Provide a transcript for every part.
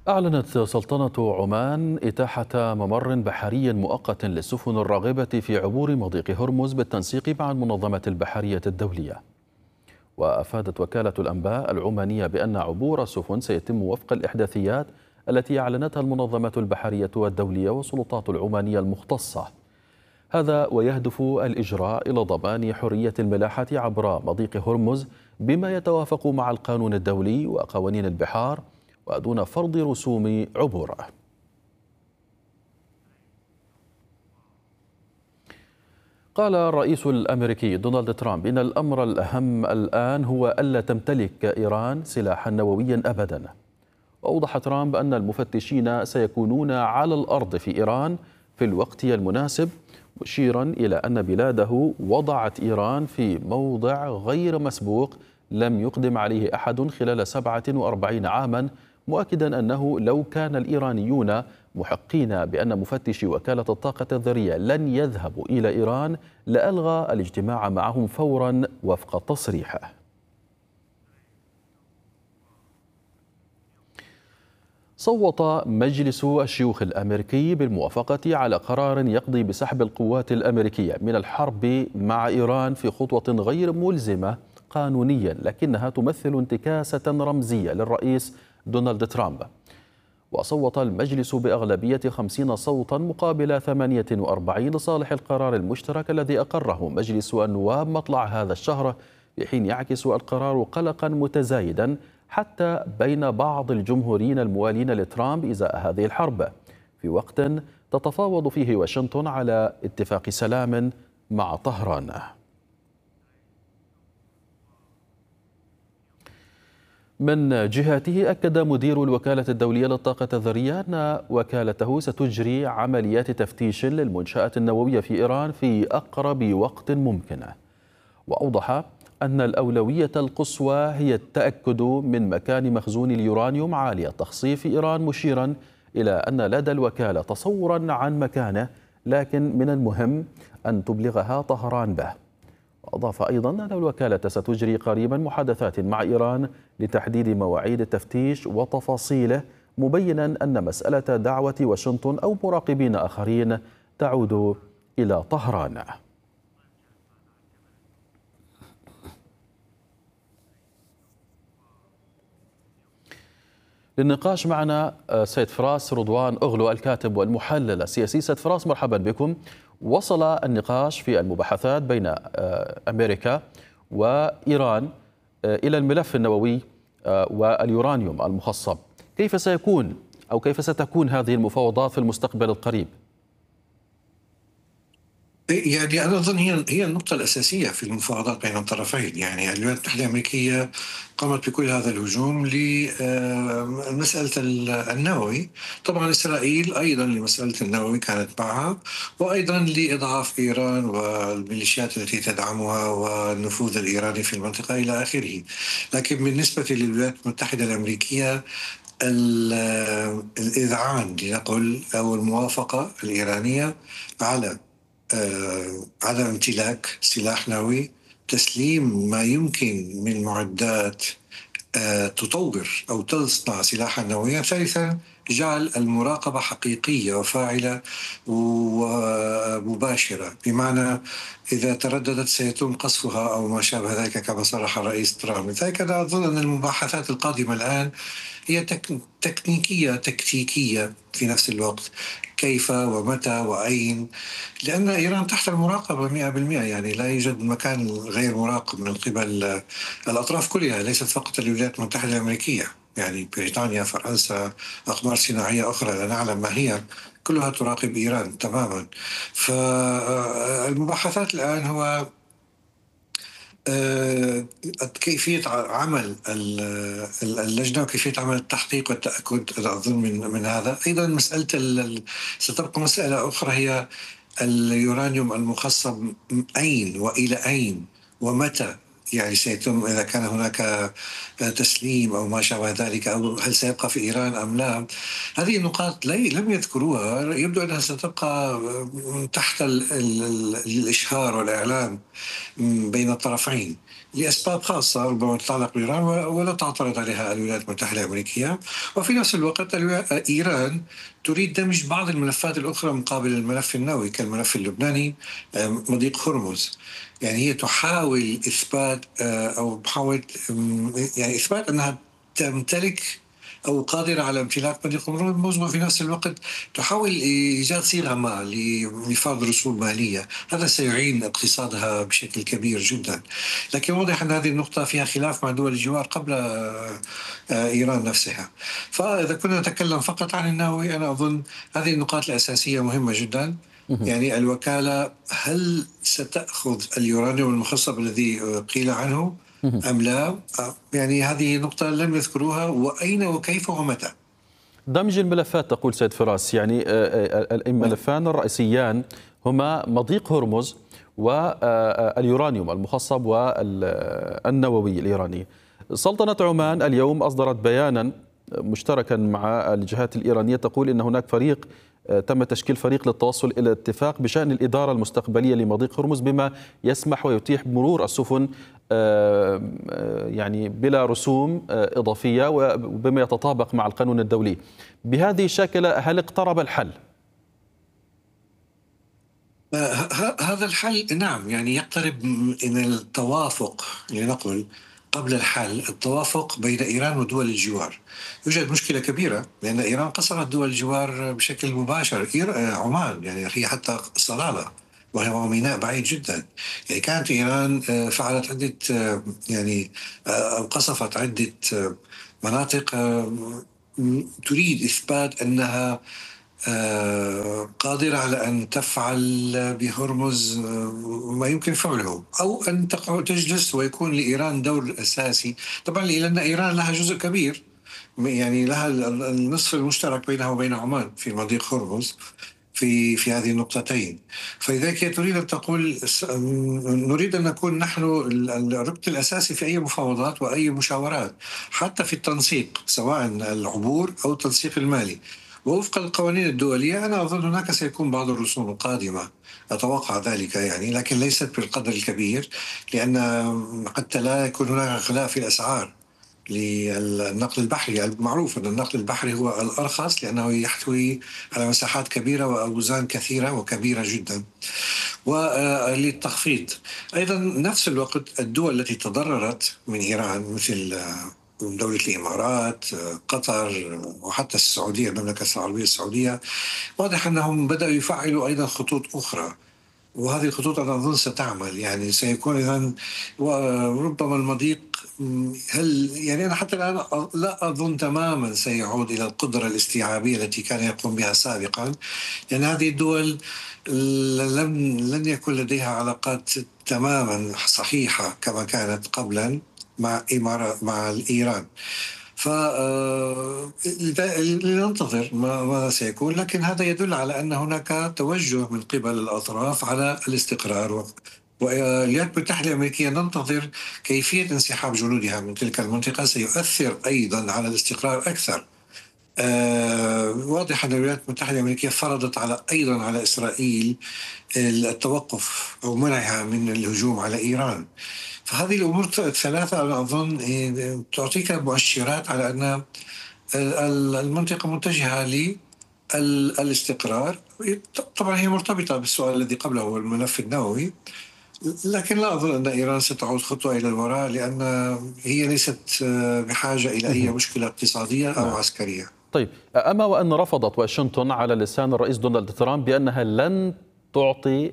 أعلنت سلطنة عمان إتاحة ممر بحري مؤقت للسفن الراغبة في عبور مضيق هرمز بالتنسيق مع المنظمة البحرية الدولية. وأفادت وكالة الأنباء العمانية بأن عبور السفن سيتم وفق الإحداثيات التي أعلنتها المنظمة البحرية الدولية والسلطات العمانية المختصة. هذا ويهدف الإجراء إلى ضمان حرية الملاحة عبر مضيق هرمز بما يتوافق مع القانون الدولي وقوانين البحار ودون فرض رسوم عبوره. قال الرئيس الأمريكي دونالد ترامب إن الأمر الأهم الآن هو ألا تمتلك إيران سلاحا نوويا أبدا. وأوضح ترامب أن المفتشين سيكونون على الأرض في إيران في الوقت المناسب، مشيرا إلى أن بلاده وضعت إيران في موضع غير مسبوق لم يقدم عليه أحد خلال 47 عاما، مؤكدا أنه لو كان الإيرانيون محقين بأن مفتشي وكالة الطاقة الذرية لن يذهبوا إلى إيران لألغى الاجتماع معهم فورا وفق تصريحه. صوت مجلس الشيوخ الأمريكي بالموافقة على قرار يقضي بسحب القوات الأمريكية من الحرب مع إيران في خطوة غير ملزمة قانونيا، لكنها تمثل انتكاسة رمزية للرئيس دونالد ترامب. وصوت المجلس بأغلبية 50 صوتا مقابل 48 لصالح القرار المشترك الذي أقره مجلس النواب مطلع هذا الشهر، في حين يعكس القرار قلقا متزايدا حتى بين بعض الجمهوريين الموالين لترامب إزاء هذه الحرب، في وقت تتفاوض فيه واشنطن على اتفاق سلام مع طهران. من جهته أكد مدير الوكالة الدولية للطاقة الذرية أن وكالته ستجري عمليات تفتيش للمنشآت النووية في إيران في أقرب وقت ممكن. وأوضح أن الأولوية القصوى هي التأكد من مكان مخزون اليورانيوم عالي التخصيب في إيران، مشيرا إلى أن لدى الوكالة تصورا عن مكانه، لكن من المهم أن تبلغها طهران به. وأضاف أيضا أن الوكالة ستجري قريبا محادثات مع إيران لتحديد مواعيد التفتيش وتفاصيله، مبينا أن مسألة دعوة واشنطن أو مراقبين آخرين تعود إلى طهران. للنقاش معنا سيد فراس رضوان أغلو الكاتب والمحلل السياسي. سيد فراس، مرحبا بكم. وصل النقاش في المباحثات بين أمريكا وإيران إلى الملف النووي واليورانيوم المخصب. كيف سيكون أو كيف ستكون هذه المفاوضات في المستقبل القريب؟ يعني أنا أظن هي النقطة الأساسية في المفاوضات بين الطرفين. يعني الولايات المتحدة الأمريكية قامت بكل هذا الهجوم لمسألة النووي، طبعا إسرائيل أيضا لمسألة النووي كانت معها، وأيضا لإضعاف إيران والميليشيات التي تدعمها والنفوذ الإيراني في المنطقة إلى آخره. لكن بالنسبة للولايات المتحدة الأمريكية الإذعان لنقل أو الموافقة الإيرانية على عدم امتلاك سلاح نووي، تسليم ما يمكن من معدات تطور أو تصنع سلاحا نوويا. ثالثا، جعل المراقبة حقيقية وفاعلة ومباشرة، بمعنى إذا ترددت سيتم قصفها أو ما شابه ذلك كما صرح الرئيس ترامب. لذلك أنا أظن أن المباحثات القادمة الآن هي تكنيكية تكتيكية في نفس الوقت، كيف ومتى وأين، لأن إيران تحت المراقبة 100%. يعني لا يوجد مكان غير مراقب من قبل الأطراف كلها، ليست فقط الولايات المتحدة الأمريكية، يعني بريطانيا، فرنسا، أقمار صناعية أخرى لا نعلم ما هي، كلها تراقب إيران تماما. فالمباحثات الآن هو كيفية عمل اللجنة وكيفية عمل التحقيق والتأكد. أنا أظن من هذا أيضا مسألة ستبقى مسألة أخرى، هي اليورانيوم المخصب، أين وإلى أين ومتى يعني سيتم، إذا كان هناك تسليم أو ما شابه ذلك، أو هل سيبقى في إيران أم لا. هذه النقاط لم يذكروها، يبدو أنها ستبقى تحت الإشهار والإعلام بين الطرفين. لأسباب خاصة ربما تتعلق بإيران ولا تعترض عليها الولايات المتحدة الأمريكية. وفي نفس الوقت إيران تريد دمج بعض الملفات الأخرى مقابل الملف النووي كالملف اللبناني، مضيق هرمز. يعني هي تحاول إثبات أو محاولة يعني إثبات أنها تمتلك أو قادرة على امتلاك مضيق هرمز، وفي نفس الوقت تحاول إيجاد صيغة ما لفرض رسوم مالية. هذا سيعين اقتصادها بشكل كبير جدا. لكن واضح أن هذه النقطة فيها خلاف مع دول الجوار قبل إيران نفسها. فإذا كنا نتكلم فقط عن النووي، أنا أظن هذه النقاط الأساسية مهمة جدا. يعني الوكالة هل ستأخذ اليورانيوم المخصب الذي قيل عنه أم لا؟ يعني هذه نقطة لم يذكروها، وأين وكيف ومتى. دمج الملفات تقول سيد فراس، يعني الملفان الرئيسيان هما مضيق هرمز واليورانيوم المخصب والنووي الإيراني. سلطنة عمان اليوم أصدرت بيانا مشتركا مع الجهات الإيرانية تقول إن هناك فريق تم تشكيل فريق للتوصل إلى اتفاق بشأن الإدارة المستقبلية لمضيق هرمز بما يسمح ويتيح مرور السفن يعني بلا رسوم إضافية وبما يتطابق مع القانون الدولي. بهذه الشاكلة هل اقترب الحل؟ هذا الحل نعم، يعني يقترب من التوافق. لنقل قبل الحل التوافق بين إيران ودول الجوار. يوجد مشكلة كبيرة لأن إيران قصرت دول الجوار بشكل مباشر. عمان يعني هي حتى صلالة، وهو ميناء بعيد جدا. يعني كانت إيران فعلت عدة يعني أو قصفت عدة مناطق تريد إثبات أنها قادرة على أن تفعل بهرمز ما يمكن فعله، أو أن تجلس ويكون لإيران دور أساسي. طبعا لأن إيران لها جزء كبير، يعني لها النصف المشترك بينها وبين عمان في مضيق هرمز في هذه النقطتين. فلذلك هي تريد أن تقول نريد أن نكون نحن الركن الأساسي في أي مفاوضات وأي مشاورات، حتى في التنسيق سواء العبور أو التنسيق المالي. ووفق القوانين الدولية أنا أظن هناك سيكون بعض الرسوم القادمة، أتوقع ذلك يعني، لكن ليست بالقدر الكبير، لأن حتى لا يكون هناك خلاف في الأسعار للنقل البحري. المعروف أن النقل البحري هو الأرخص لأنه يحتوي على مساحات كبيرة وأوزان كثيرة وكبيرة جدا. وللتخفيض أيضا نفس الوقت الدول التي تضررت من إيران مثل دولة الإمارات، قطر، وحتى السعودية، المملكة العربية السعودية، واضح أنهم بدأوا يفعلوا أيضا خطوط أخرى، وهذه الخطوط أنا أظن ستعمل. يعني سيكون إذن وربما المضيق، هل يعني أنا حتى الآن لا أظن تماما سيعود إلى القدرة الاستيعابية التي كان يقوم بها سابقا، لأن هذه الدول لن يكون لديها علاقات تماما صحيحة كما كانت قبلا مع إيران. فلننتظر ماذا سيكون، لكن هذا يدل على أن هناك توجه من قبل الأطراف على الاستقرار. والولايات المتحدة الأمريكية ننتظر كيفية انسحاب جنودها من تلك المنطقة سيؤثر أيضا على الاستقرار أكثر. واضح أن الولايات المتحدة الأمريكية فرضت أيضا على إسرائيل التوقف أو منعها من الهجوم على إيران. فهذه الأمور الثلاثة أنا أظن تعطيك مؤشرات على أن المنطقة متجهة للاستقرار. طبعا هي مرتبطة بالسؤال الذي قبله هو الملف النووي، لكن لا أظن أن إيران ستعود خطوة إلى الوراء، لأن هي ليست بحاجة إلى أي مشكلة اقتصادية أو عسكرية. طيب، أما وأن رفضت واشنطن على لسان الرئيس دونالد ترامب بأنها لن تعطي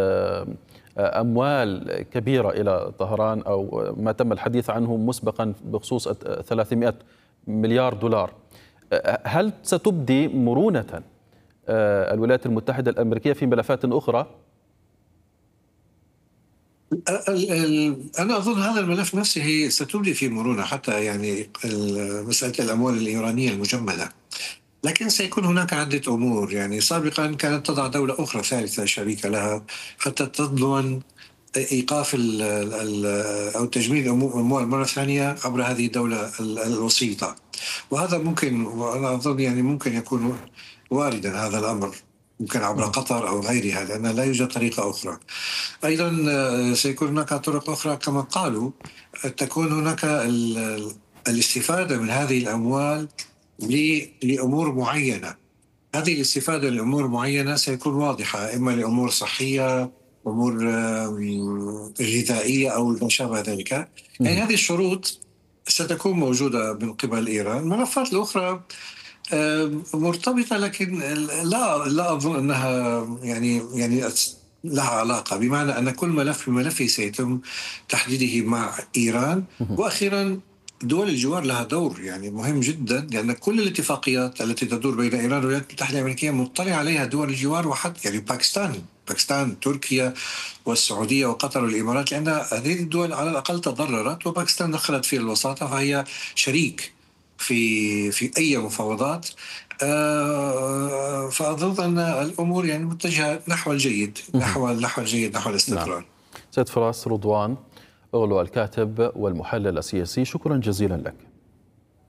أموال كبيرة إلى طهران أو ما تم الحديث عنه مسبقا بخصوص 300 مليار دولار، هل ستبدي مرونة الولايات المتحدة الأمريكية في ملفات أخرى؟ أنا أظن هذا الملف نفسه ستبدي في مرونة، حتى يعني مسألة الأموال الإيرانية المجمدة. لكن سيكون هناك عدة أمور. يعني سابقا كانت تضع دولة أخرى ثالثة شريكة لها حتى تضمن إيقاف أو تجميد الأموال مرة ثانية عبر هذه الدولة الوسيطة. وهذا ممكن، وأنا أظن يعني ممكن يكون واردا هذا الأمر يمكن عبر قطر أو غيرها، لأن لا يوجد طريقة أخرى. أيضا سيكون هناك طرق أخرى كما قالوا. تكون هناك الاستفادة من هذه الأموال لأمور معينة. هذه الاستفادة لأمور معينة سيكون واضحة، إما لأمور صحية، أمور غذائية أو ما شابه ذلك. يعني هذه الشروط ستكون موجودة من قبل إيران. الملفات الأخرى مرتبطة، لكن لا أظن أنها يعني لها علاقة، بمعنى أن كل ملف بملفه سيتم تحديده مع إيران. وأخيرا دول الجوار لها دور يعني مهم جدا، لأن كل الاتفاقيات التي تدور بين إيران والولايات المتحدة الأمريكية مطلع عليها دول الجوار، وحتى يعني باكستان، تركيا والسعودية وقطر والإمارات، لأن هذه الدول على الأقل تضررت وباكستان دخلت في الوساطة، فهي شريك في أي مفاوضات. فأظن أن الأمور يعني متجهة نحو الجيد، نحو الاستقرار. نعم. سيد فراس رضوان أغلو، الكاتب والمحلل السياسي، شكرا جزيلا لك.